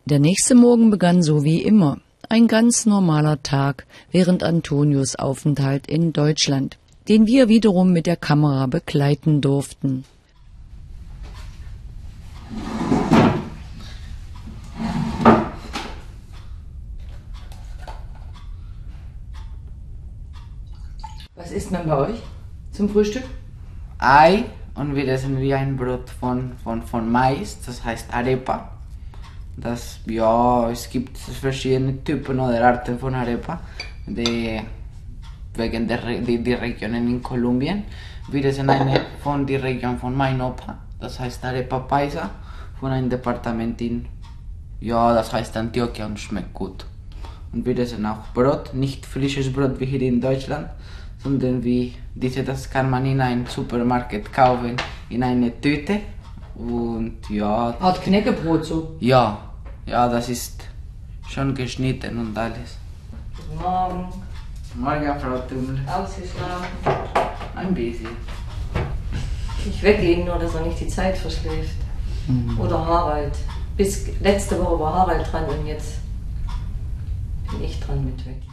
Der nächste Morgen begann so wie immer. Ein ganz normaler Tag während Antonios Aufenthalt in Deutschland, den wir wiederum mit der Kamera begleiten durften. Was isst man bei euch zum Frühstück? Ei und wir essen wie ein Brot von Mais, das heißt Arepa. Es gibt verschiedene Typen oder Arten von Arepa, wegen die Regionen in Kolumbien. Wir essen eine von der Region von mein Opa, das heißt Arepa Paisa, von einem Departement das heißt Antioquia und schmeckt gut. Und wir essen auch Brot, nicht frisches Brot wie hier in Deutschland, sondern das kann man in einem Supermarkt kaufen, in eine Tüte. Und ja. Art Knäckebrot so? Ja, das ist schon geschnitten und alles. Guten Morgen. Morgen, Frau Tümmel. Ausgeschlafen? Ein bisschen. Ich wecke ihn nur, dass er nicht die Zeit verschläft. Oder Harald. Bis letzte Woche war Harald dran und jetzt bin ich dran mit Wecken.